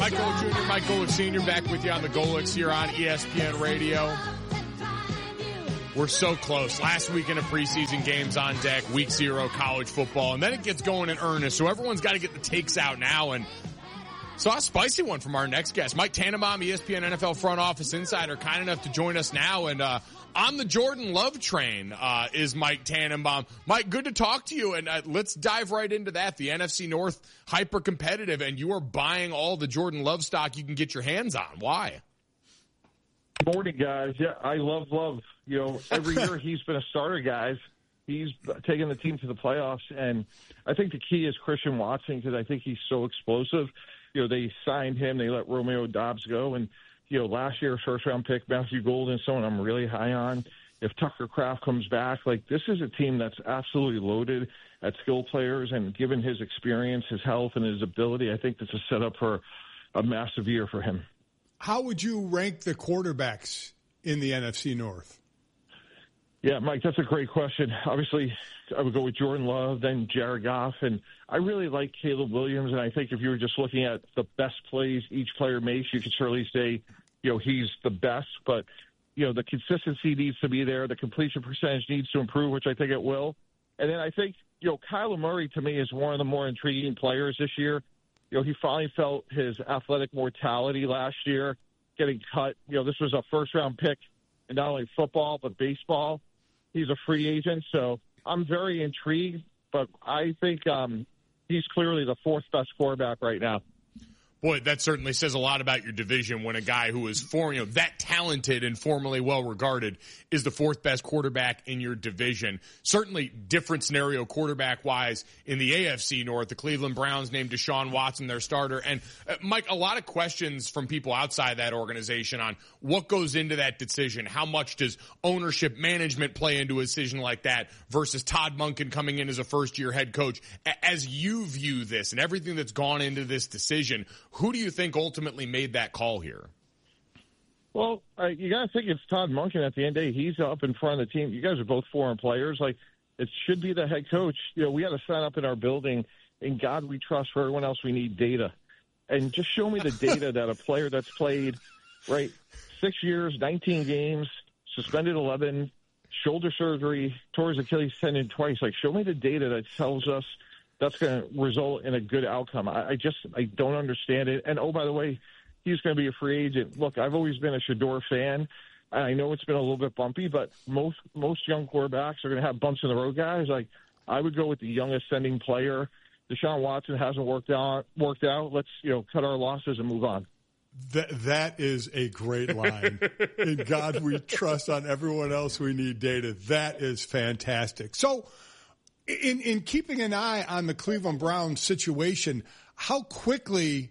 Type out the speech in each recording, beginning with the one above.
Mike Golic Jr., Mike Golic Sr. back with you on the Golics here on ESPN Radio. We're so close. Last weekend of preseason games on deck, week 0 college football, and then it gets going in earnest. So everyone's got to get the takes out now. And saw a spicy one from our next guest, Mike Tannenbaum, ESPN NFL front office insider, kind enough to join us now. And on the Jordan Love train is Mike Tannenbaum. Mike, good to talk to you. And let's dive right into that. The NFC North hyper competitive, and you are buying all the Jordan Love stock you can get your hands on. Why? Good morning, guys. Yeah, I love Love. You know, every year he's been a starter, guys. He's taken the team to the playoffs, and I think the key is Christian Watson because I think he's so explosive. You know, they signed him. They let Romeo Doubs go, and you know, last year's first-round pick, Matthew Golden, someone I'm really high on. If Tucker Kraft comes back, like this is a team that's absolutely loaded at skill players, and given his experience, his health, and his ability, I think this is set up for a massive year for him. How would you rank the quarterbacks in the NFC North? Yeah, Mike, that's a great question. Obviously, I would go with Jordan Love, then Jared Goff, and I really like Caleb Williams, and I think if you were just looking at the best plays each player makes, you could certainly say, you know, he's the best, but, you know, the consistency needs to be there. The completion percentage needs to improve, which I think it will. And then I think, you know, Kyler Murray, to me, is one of the more intriguing players this year. You know, he finally felt his athletic mortality last year, getting cut. You know, this was a first-round pick in not only football but baseball. He's a free agent, so I'm very intrigued, but I think he's clearly the fourth best quarterback right now. Boy, that certainly says a lot about your division when a guy who is that talented and formerly well-regarded is the fourth best quarterback in your division. Certainly different scenario quarterback-wise in the AFC North. The Cleveland Browns named Deshaun Watson their starter. And, Mike, a lot of questions from people outside that organization on what goes into that decision. How much does ownership management play into a decision like that versus Todd Monken coming in as a first-year head coach? As you view this and everything that's gone into this decision, who do you think ultimately made that call here? Well, you got to think it's Todd Monken at the end of the day. He's up in front of the team. You guys are both foreign players. Like, it should be the head coach. You know, we got to sign up in our building. In God we trust. For everyone else, we need data. And just show me the data that a player that's played, right, 6 years, 19 games, suspended 11, shoulder surgery, tore his Achilles tendon twice. Like, show me the data that tells us that's going to result in a good outcome. I don't understand it. And, oh, by the way, he's going to be a free agent. Look, I've always been a Shedeur fan. I know it's been a little bit bumpy, but most young quarterbacks are going to have bumps in the road, guys. Like, I would go with the young ascending player. Deshaun Watson hasn't worked out. Let's, cut our losses and move on. That is a great line. In God we trust, on everyone else we need data. That is fantastic. So, In keeping an eye on the Cleveland Browns situation, how quickly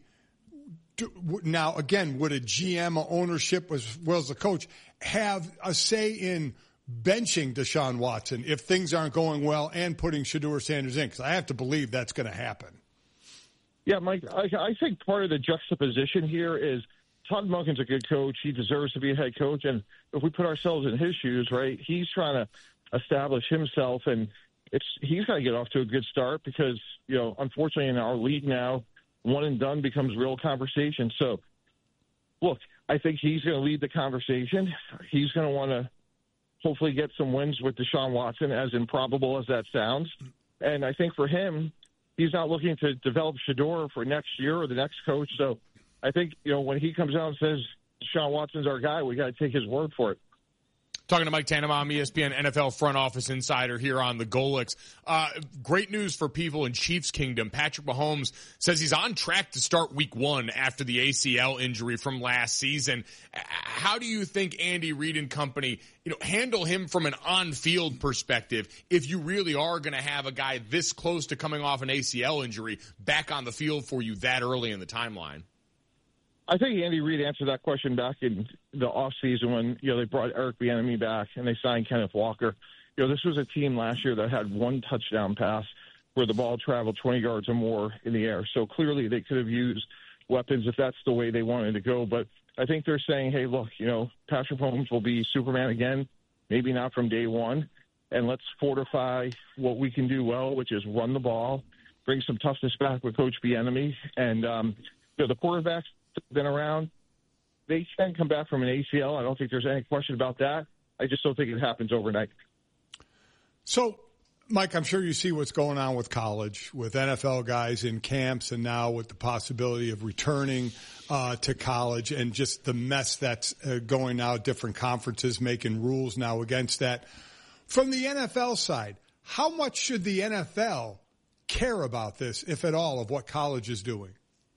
now, again, would a GM or ownership as well as the coach have a say in benching Deshaun Watson if things aren't going well and putting Shedeur Sanders in? Because I have to believe that's going to happen. Yeah, Mike, I think part of the juxtaposition here is Todd Monken's a good coach. He deserves to be a head coach. And if we put ourselves in his shoes, right, he's trying to establish himself, and he's got to get off to a good start because, unfortunately in our league now, one and done becomes real conversation. So, look, I think he's going to lead the conversation. He's going to want to hopefully get some wins with Deshaun Watson, as improbable as that sounds. And I think for him, he's not looking to develop Shedeur for next year or the next coach. So I think, when he comes out and says Deshaun Watson's our guy, we got to take his word for it. Talking to Mike Tannenbaum, ESPN NFL front office insider here on the Golics. Great news for people in Chiefs Kingdom. Patrick Mahomes says he's on track to start week 1 after the ACL injury from last season. How do you think Andy Reid and company, handle him from an on-field perspective if you really are going to have a guy this close to coming off an ACL injury back on the field for you that early in the timeline? I think Andy Reid answered that question back in the offseason when, they brought Eric Bieniemy back and they signed Kenneth Walker. This was a team last year that had one touchdown pass where the ball traveled 20 yards or more in the air. So clearly they could have used weapons if that's the way they wanted to go. But I think they're saying, hey, look, Patrick Mahomes will be Superman again, maybe not from day one. And let's fortify what we can do well, which is run the ball, bring some toughness back with Coach Bieniemy. And the quarterbacks, been around. They can come back from an ACL. I don't think there's any question about that. I just don't think it happens overnight. So, Mike, I'm sure you see what's going on with college, with NFL guys in camps, and now with the possibility of returning to college, and just the mess that's going out, different conferences making rules now against that. From the NFL side, how much should the NFL care about this, if at all, of what college is doing?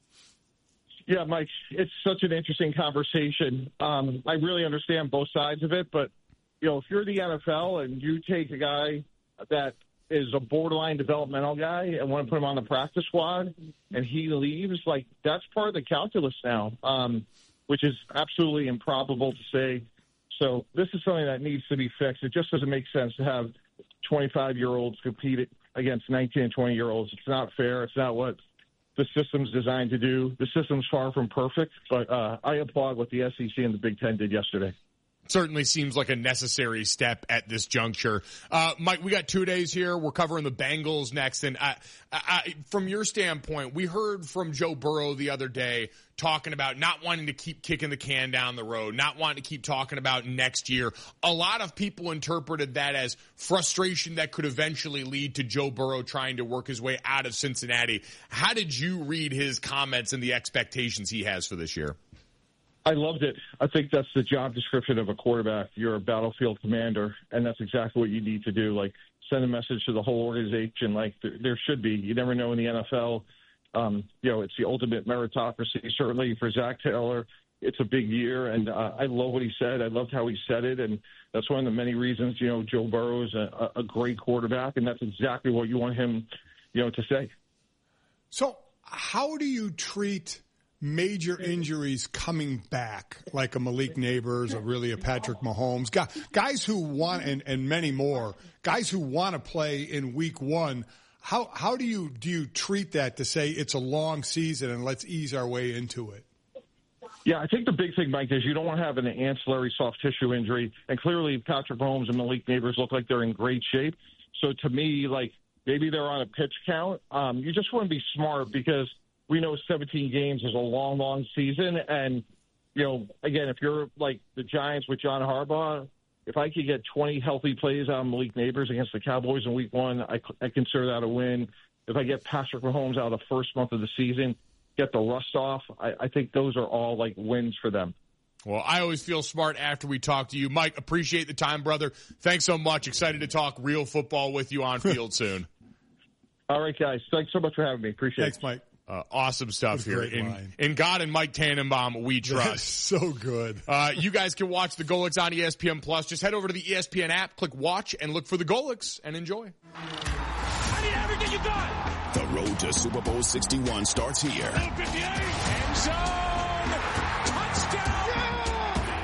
Yeah, Mike, it's such an interesting conversation. I really understand both sides of it, but, if you're the NFL and you take a guy that is a borderline developmental guy and want to put him on the practice squad and he leaves, that's part of the calculus now, which is absolutely improbable to say. So this is something that needs to be fixed. It just doesn't make sense to have 25-year-olds compete against 19 and 20-year-olds. It's not fair. It's not what the system's designed to do. The system's far from perfect, but I applaud what the SEC and the Big Ten did yesterday. Certainly seems like a necessary step at this juncture. Mike, we got 2 days here. We're covering the Bengals next. And from your standpoint, we heard from Joe Burrow the other day talking about not wanting to keep kicking the can down the road, not wanting to keep talking about next year. A lot of people interpreted that as frustration that could eventually lead to Joe Burrow trying to work his way out of Cincinnati. How did you read his comments and the expectations he has for this year? I loved it. I think that's the job description of a quarterback. You're a battlefield commander, and that's exactly what you need to do. Send a message to the whole organization. There should be. You never know in the NFL. It's the ultimate meritocracy. Certainly for Zach Taylor, it's a big year, and I love what he said. I loved how he said it, and that's one of the many reasons, Joe Burrow is a great quarterback, and that's exactly what you want him, to say. So how do you treat major injuries coming back, like a Malik Neighbors or really a Patrick Mahomes, guys who want, and many more, guys who want to play in week one? How do you treat that to say it's a long season and let's ease our way into it? Yeah, I think the big thing, Mike, is you don't want to have an ancillary soft tissue injury. And clearly Patrick Mahomes and Malik Neighbors look like they're in great shape. So to me, maybe they're on a pitch count. You just want to be smart because we know 17 games is a long, long season. And, again, if you're like the Giants with John Harbaugh, if I could get 20 healthy plays out of Malik Neighbors against the Cowboys in week one, I consider that a win. If I get Patrick Mahomes out of the first month of the season, get the rust off, I think those are all wins for them. Well, I always feel smart after we talk to you. Mike, appreciate the time, brother. Thanks so much. Excited to talk real football with you on field soon. All right, guys. Thanks so much for having me. Appreciate it. Thanks, Mike. Awesome stuff here. In God and Mike Tannenbaum, we trust. That's so good. You guys can watch the Golics on ESPN Plus. Just head over to the ESPN app, click watch, and look for the Golics and enjoy. I need everything you got. The road to Super Bowl 61 starts here. 58, end zone, touchdown.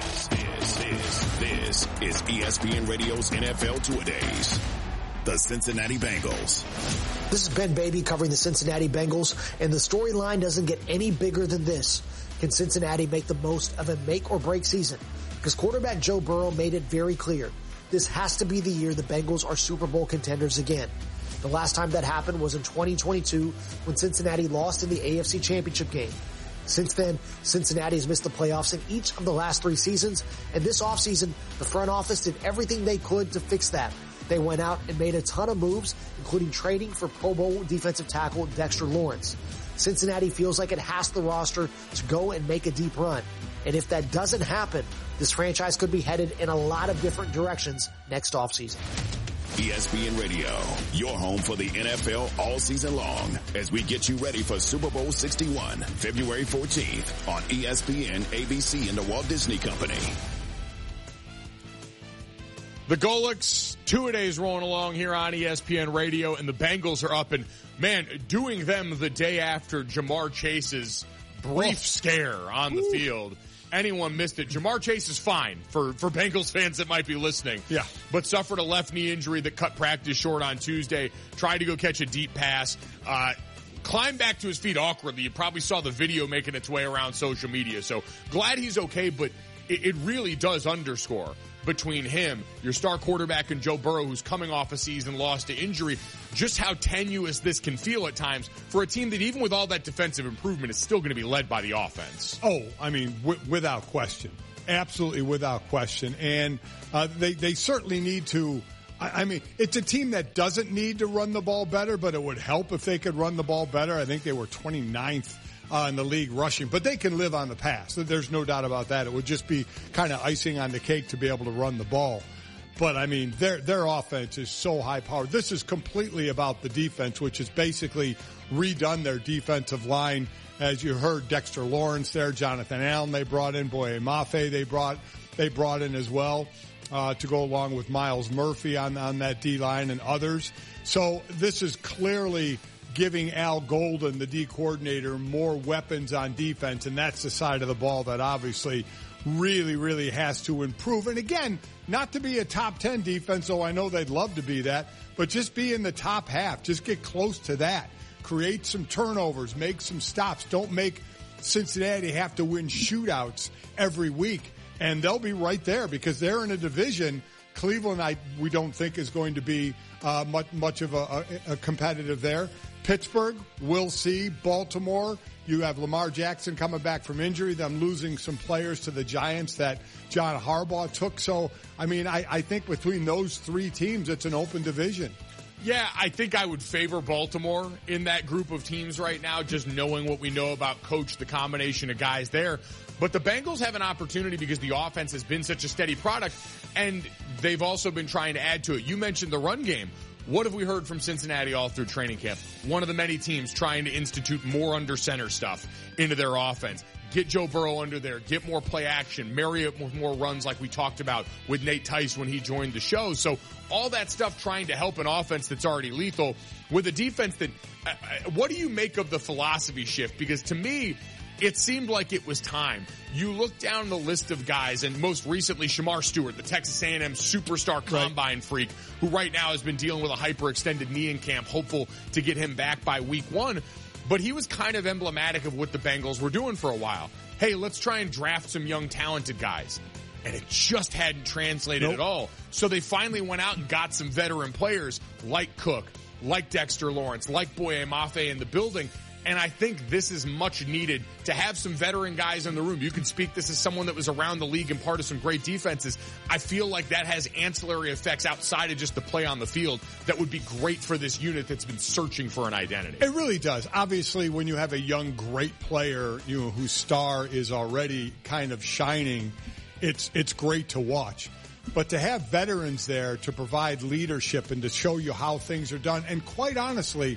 This is ESPN Radio's NFL Two-A-Days. The Cincinnati Bengals. This is Ben Baby covering the Cincinnati Bengals, and the storyline doesn't get any bigger than this. Can Cincinnati make the most of a make-or-break season? Because quarterback Joe Burrow made it very clear. This has to be the year the Bengals are Super Bowl contenders again. The last time that happened was in 2022 when Cincinnati lost in the AFC Championship game. Since then, Cincinnati has missed the playoffs in each of the last 3 seasons, and this offseason, the front office did everything they could to fix that. They went out and made a ton of moves, including trading for Pro Bowl defensive tackle Dexter Lawrence. Cincinnati feels like it has the roster to go and make a deep run. And if that doesn't happen, this franchise could be headed in a lot of different directions next offseason. ESPN Radio, your home for the NFL all season long, as we get you ready for Super Bowl 61, February 14th on ESPN, ABC, and the Walt Disney Company. The Golics, two-a-days rolling along here on ESPN Radio, and the Bengals are up. And, man, doing them the day after Jamar Chase's brief scare on the field. Anyone missed it. Jamar Chase is fine for Bengals fans that might be listening. Yeah. But suffered a left knee injury that cut practice short on Tuesday. Tried to go catch a deep pass. Climbed back to his feet awkwardly. You probably saw the video making its way around social media. So glad he's okay, but it really does underscore between him, your star quarterback, and Joe Burrow, who's coming off a season lost to injury, just how tenuous this can feel at times for a team that even with all that defensive improvement is still going to be led by the offense. Oh, I mean, without question. Absolutely without question. And they certainly need to. I mean, it's a team that doesn't need to run the ball better, but it would help if they could run the ball better. I think they were 29th in the league rushing, but they can live on the pass. There's no doubt about that. It would just be kind of icing on the cake to be able to run the ball. But, I mean, their offense is so high-powered. This is completely about the defense, which has basically redone their defensive line. As you heard, Dexter Lawrence there, Jonathan Allen they brought in, Boye Mafe they brought in as well to go along with Miles Murphy on that D-line and others. So this is clearly giving Al Golden, the D coordinator, more weapons on defense, and that's the side of the ball that obviously really, really has to improve. And again, not to be a top 10 defense, though I know they'd love to be that, but just be in the top half. Just get close to that. Create some turnovers, make some stops. Don't make Cincinnati have to win shootouts every week. And they'll be right there because they're in a division. Cleveland, we don't think is going to be much of a competitive there. Pittsburgh, we'll see. Baltimore, you have Lamar Jackson coming back from injury, them losing some players to the Giants that John Harbaugh took. So, I mean, I think between those three teams, it's an open division. Yeah, I think I would favor Baltimore in that group of teams right now, just knowing what we know about Coach, the combination of guys there. But the Bengals have an opportunity because the offense has been such a steady product, and they've also been trying to add to it. You mentioned the run game. What have we heard from Cincinnati all through training camp? One of the many teams trying to institute more under center stuff into their offense. Get Joe Burrow under there. Get more play action. Marry it with more runs like we talked about with Nate Tice when he joined the show. So all that stuff trying to help an offense that's already lethal with a defense that what do you make of the philosophy shift? Because to me, it seemed like it was time. You look down the list of guys, and most recently Shamar Stewart, the Texas A&M superstar combine freak, who right now has been dealing with a hyperextended knee in camp, hopeful to get him back by week 1. But he was kind of emblematic of what the Bengals were doing for a while. Hey, let's try and draft some young, talented guys. And it just hadn't translated at all. So they finally went out and got some veteran players like Cook, like Dexter Lawrence, like Boye Mafe in the building. And I think this is much needed to have some veteran guys in the room. You can speak this as someone that was around the league and part of some great defenses. I feel like that has ancillary effects outside of just the play on the field that would be great for this unit that's been searching for an identity. It really does. Obviously, when you have a young, great player, whose star is already kind of shining, it's great to watch. But to have veterans there to provide leadership and to show you how things are done, and quite honestly,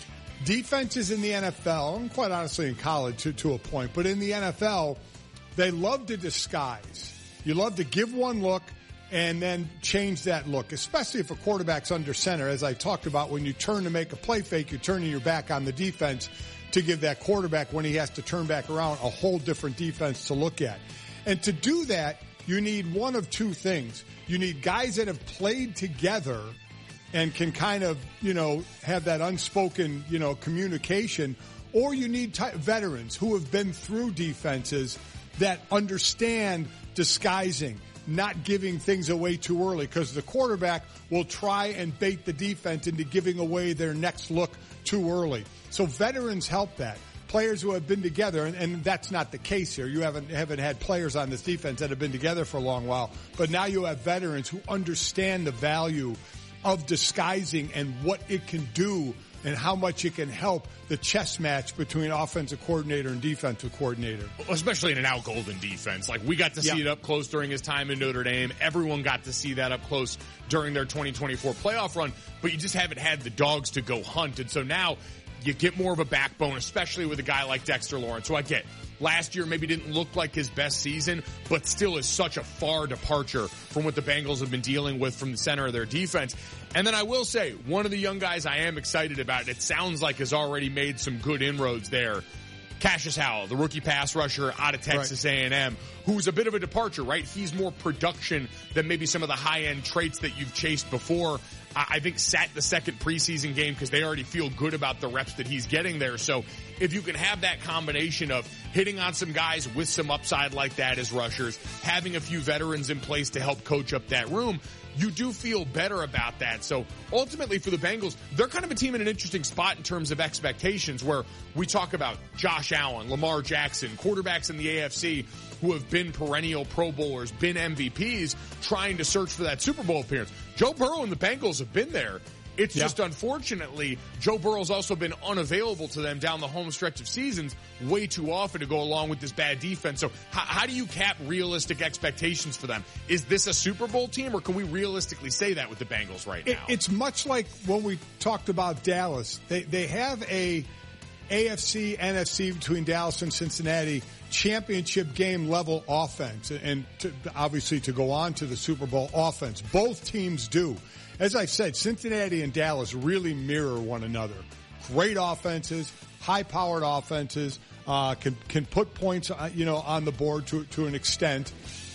defenses in the NFL, and quite honestly in college to a point, but in the NFL, they love to disguise. You love to give one look and then change that look, especially if a quarterback's under center. As I talked about, when you turn to make a play fake, you're turning your back on the defense to give that quarterback, when he has to turn back around, a whole different defense to look at. And to do that, you need one of two things. You need guys that have played together and can kind of, have that unspoken, communication, or you need veterans who have been through defenses that understand disguising, not giving things away too early, because the quarterback will try and bait the defense into giving away their next look too early. So veterans help that. Players who have been together, and that's not the case here. You haven't had players on this defense that have been together for a long while, but now you have veterans who understand the value of disguising and what it can do and how much it can help the chess match between offensive coordinator and defensive coordinator. Especially in an Al Golden defense. Like, we got to see it up close during his time in Notre Dame. Everyone got to see that up close during their 2024 playoff run, but you just haven't had the dogs to go hunt. And so now you get more of a backbone, especially with a guy like Dexter Lawrence, who I get. Last year maybe didn't look like his best season, but still is such a far departure from what the Bengals have been dealing with from the center of their defense. And then I will say, one of the young guys I am excited about, it sounds like has already made some good inroads there, Cassius Howell, the rookie pass rusher out of Texas A&M, who's a bit of a departure, right? He's more production than maybe some of the high-end traits that you've chased before. I think sat the second preseason game because they already feel good about the reps that he's getting there. So if you can have that combination of hitting on some guys with some upside like that as rushers, having a few veterans in place to help coach up that room, you do feel better about that. So ultimately for the Bengals, they're kind of a team in an interesting spot in terms of expectations, where we talk about Josh Allen, Lamar Jackson, quarterbacks in the AFC who have been perennial Pro Bowlers, been MVPs, trying to search for that Super Bowl appearance. Joe Burrow and the Bengals have been there. It's just, unfortunately, Joe Burrow's also been unavailable to them down the home stretch of seasons way too often to go along with this bad defense. So how do you cap realistic expectations for them? Is this a Super Bowl team, or can we realistically say that with the Bengals right now? It's much like when we talked about Dallas. They have a AFC, NFC between Dallas and Cincinnati championship game level offense, and obviously to go on to the Super Bowl offense. Both teams do. As I said, Cincinnati and Dallas really mirror one another. Great offenses, high-powered offenses, can put points, on the board to an extent,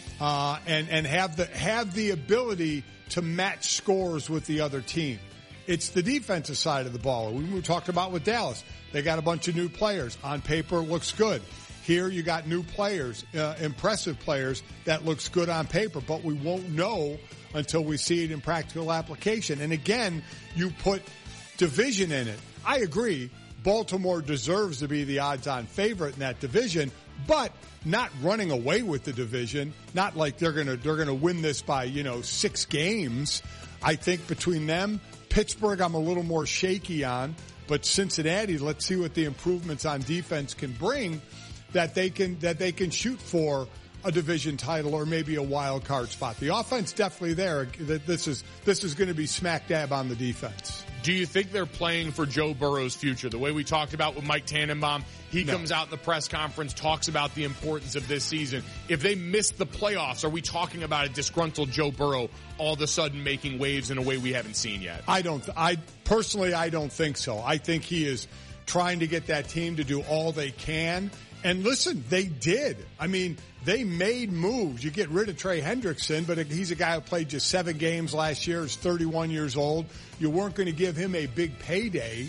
and have the ability to match scores with the other team. It's the defensive side of the ball. We talked about with Dallas. They got a bunch of new players. On paper, it looks good. Here you got new players, impressive players that looks good on paper, but we won't know until we see it in practical application. And again, you put division in it. I agree. Baltimore deserves to be the odds-on favorite in that division, but not running away with the division. Not like they're gonna win this by 6 games. I think between them, Pittsburgh, I'm a little more shaky on, but Cincinnati, let's see what the improvements on defense can bring, that they can shoot for a division title or maybe a wild card spot. The offense definitely there. This is going to be smack dab on the defense. Do you think they're playing for Joe Burrow's future? The way we talked about with Mike Tannenbaum, he comes out in the press conference, talks about the importance of this season. If they miss the playoffs, are we talking about a disgruntled Joe Burrow all of a sudden making waves in a way we haven't seen yet? I personally don't think so. I think he is trying to get that team to do all they can. And listen, they did. I mean, they made moves. You get rid of Trey Hendrickson, but he's a guy who played just 7 games last year. He's 31 years old. You weren't going to give him a big payday.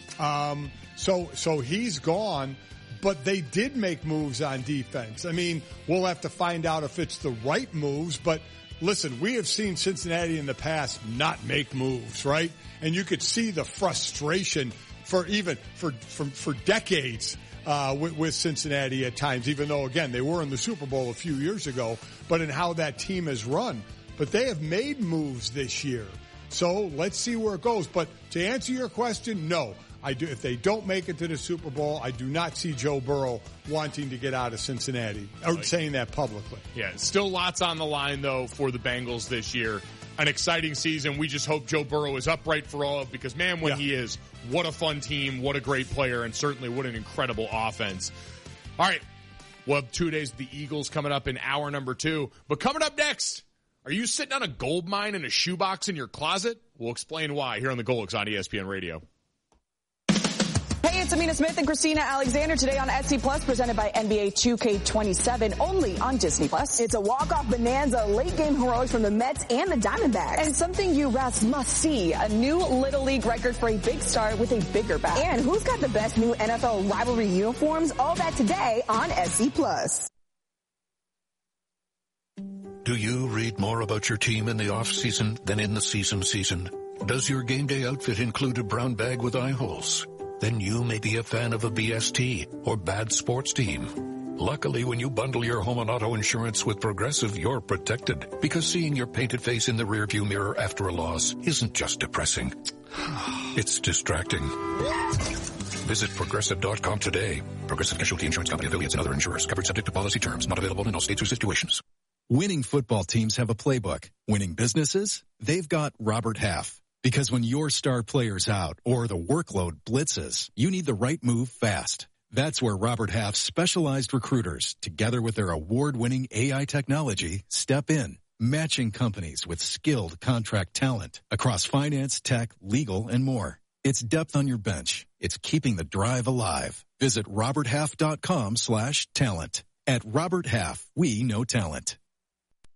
So he's gone, but they did make moves on defense. I mean, we'll have to find out if it's the right moves, but listen, we have seen Cincinnati in the past not make moves, right? And you could see the frustration for decades. With Cincinnati at times, even though, again, they were in the Super Bowl a few years ago, but in how that team has run. But they have made moves this year. So let's see where it goes. But to answer your question, no. If they don't make it to the Super Bowl, I do not see Joe Burrow wanting to get out of Cincinnati, or saying that publicly. Yeah, still lots on the line, though, for the Bengals this year. An exciting season. We just hope Joe Burrow is upright for all of, because, man, when he is, what a fun team, what a great player, and certainly what an incredible offense. All right, we'll have 2 days of the Eagles coming up in hour number 2. But coming up next, are you sitting on a gold mine in a shoebox in your closet? We'll explain why here on the Golix on ESPN Radio. Hey, it's Amina Smith and Christina Alexander today on SC Plus, presented by NBA 2K27, only on Disney Plus. It's a walk-off bonanza, late-game heroics from the Mets and the Diamondbacks. And something you refs must see, a new Little League record for a big star with a bigger bat. And who's got the best new NFL rivalry uniforms? All that today on SC Plus. Do you read more about your team in the off-season than in the season? Does your game day outfit include a brown bag with eye holes? Then you may be a fan of a BST or bad sports team. Luckily, when you bundle your home and auto insurance with Progressive, you're protected, because seeing your painted face in the rearview mirror after a loss isn't just depressing. It's distracting. Visit Progressive.com today. Progressive Casualty Insurance Company, affiliates, and other insurers. Covered subject to policy terms. Not available in all states or situations. Winning football teams have a playbook. Winning businesses? They've got Robert Half. Because when your star player's out or the workload blitzes, you need the right move fast. That's where Robert Half's specialized recruiters, together with their award-winning AI technology, step in, matching companies with skilled contract talent across finance, tech, legal, and more. It's depth on your bench. It's keeping the drive alive. Visit roberthalf.com/talent. At Robert Half, we know talent.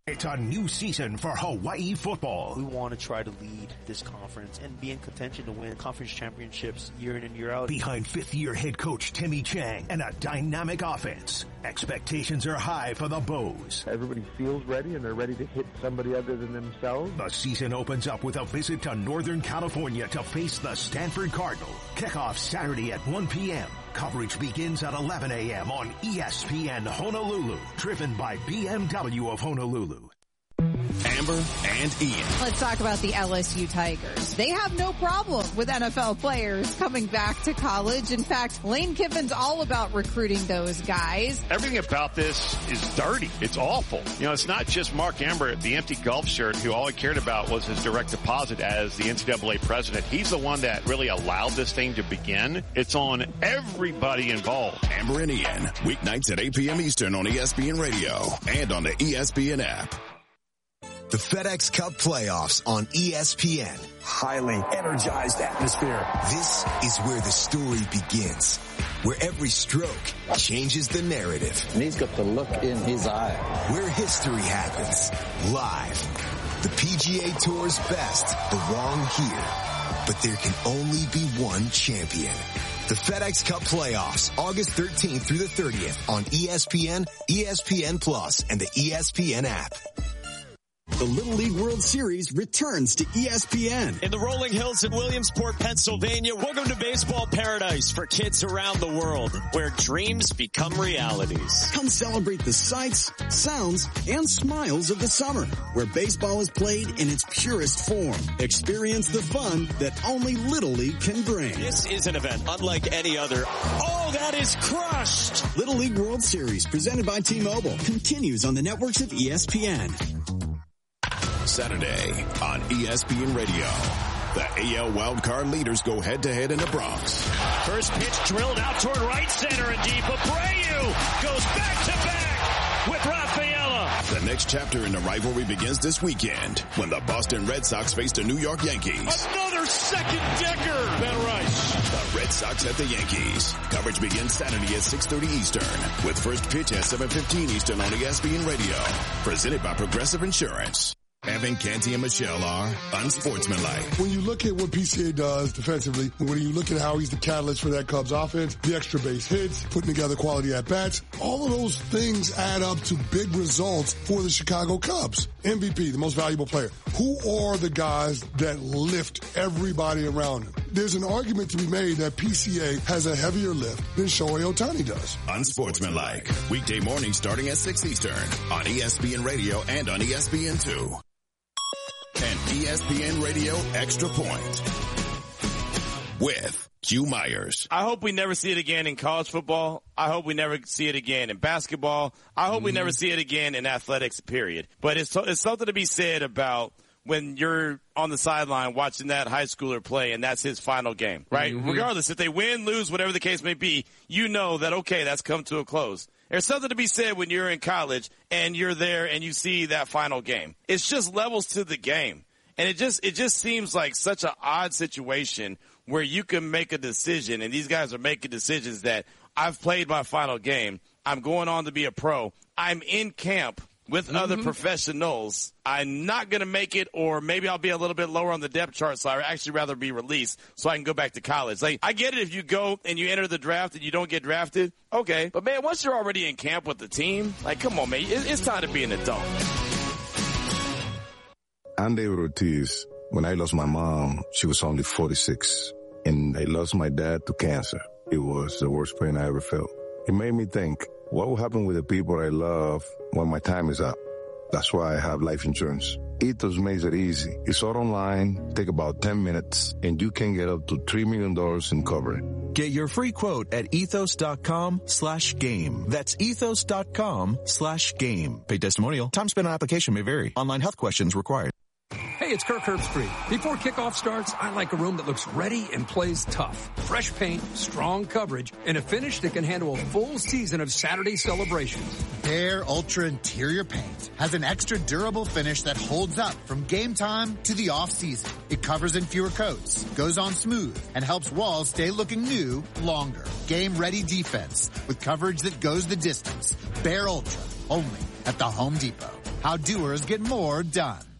It's a new season for Hawaii football. We want to try to lead this conference and be in contention to win conference championships year in and year out. Behind fifth-year head coach Timmy Chang and a dynamic offense, expectations are high for the Bows. Everybody feels ready and they're ready to hit somebody other than themselves. The season opens up with a visit to Northern California to face the Stanford Cardinal. Kickoff Saturday at 1 p.m. Coverage begins at 11 a.m. on ESPN Honolulu, driven by BMW of Honolulu. Amber and Ian. Let's talk about the LSU Tigers. They have no problem with NFL players coming back to college. In fact, Lane Kiffin's all about recruiting those guys. Everything about this is dirty. It's awful. You know, it's not just Mark Amber, the empty golf shirt, who all he cared about was his direct deposit as the NCAA president. He's the one that really allowed this thing to begin. It's on everybody involved. Amber and Ian, weeknights at 8 p.m. Eastern on ESPN Radio and on the ESPN app. The FedEx Cup playoffs on ESPN. Highly energized atmosphere. This is where the story begins, where every stroke changes the narrative. And he's got the look in his eye. Where history happens, live. The PGA Tour's best belong here, but there can only be one champion. The FedEx Cup playoffs, August 13th through the 30th on ESPN, ESPN Plus, and the ESPN app. The Little League World Series returns to ESPN. In the rolling hills of Williamsport, Pennsylvania, welcome to baseball paradise for kids around the world, where dreams become realities. Come celebrate the sights, sounds, and smiles of the summer, where baseball is played in its purest form. Experience the fun that only Little League can bring. This is an event unlike any other. Oh, that is crushed! Little League World Series, presented by T-Mobile, continues on the networks of ESPN. Saturday on ESPN Radio. The AL wildcard leaders go head-to-head in the Bronx. First pitch drilled out toward right center and deep. Abreu goes back-to-back with Rafaela. The next chapter in the rivalry begins this weekend when the Boston Red Sox face the New York Yankees. Another second-decker. Ben Rice. The Red Sox at the Yankees. Coverage begins Saturday at 6:30 Eastern with first pitch at 7:15 Eastern on ESPN Radio. Presented by Progressive Insurance. Evan, Canty, and Michelle are unsportsmanlike. When you look at what PCA does defensively, when you look at how he's the catalyst for that Cubs offense, the extra base hits, putting together quality at-bats, all of those things add up to big results for the Chicago Cubs. MVP, the most valuable player. Who are the guys that lift everybody around him? There's an argument to be made that PCA has a heavier lift than Shohei Ohtani does. Unsportsmanlike. Weekday mornings starting at 6 Eastern on ESPN Radio and on ESPN2. And ESPN Radio Extra Point with Q Myers. I hope we never see it again in college football. I hope we never see it again in basketball. I hope we never see it again in athletics, period. But it's something to be said about when you're on the sideline watching that high schooler play and that's his final game, right? Mm-hmm. Regardless, if they win, lose, whatever the case may be, you know that, okay, that's come to a close. There's something to be said when you're in college and you're there and you see that final game. It's just levels to the game. And it just seems like such an odd situation where you can make a decision, and these guys are making decisions that I've played my final game. I'm going on to be a pro. I'm in camp with other professionals. I'm not going to make it, or maybe I'll be a little bit lower on the depth chart, so I'd actually rather be released so I can go back to college. Like, I get it if you go and you enter the draft and you don't get drafted. Okay. But, man, once you're already in camp with the team, like, come on, man, it's time to be an adult. I'm David Ortiz. When I lost my mom, she was only 46. And I lost my dad to cancer. It was the worst pain I ever felt. It made me think, what will happen with the people I love when my time is up? That's why I have life insurance. Ethos makes it easy. It's all online, take about 10 minutes, and you can get up to $3 million in coverage. Get your free quote at ethos.com/game. That's ethos.com/game. Paid testimonial. Time spent on application may vary. Online health questions required. Hey, it's Kirk Herbstreit. Before kickoff starts, I like a room that looks ready and plays tough. Fresh paint, strong coverage, and a finish that can handle a full season of Saturday celebrations. Behr Ultra Interior Paint has an extra durable finish that holds up from game time to the off-season. It covers in fewer coats, goes on smooth, and helps walls stay looking new longer. Game-ready defense with coverage that goes the distance. Behr Ultra, only at the Home Depot. how doers get more done.